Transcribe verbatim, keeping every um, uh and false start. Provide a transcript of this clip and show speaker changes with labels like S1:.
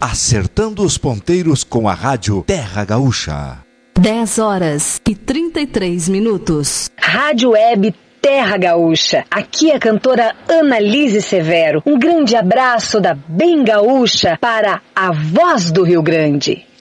S1: acertando os ponteiros com a rádio Terra Gaúcha.
S2: dez horas e trinta e três minutos.
S3: Rádio Web Terra Gaúcha. Aqui é a cantora Annalise Severo. Um grande abraço da Bem Gaúcha para a Voz do Rio Grande.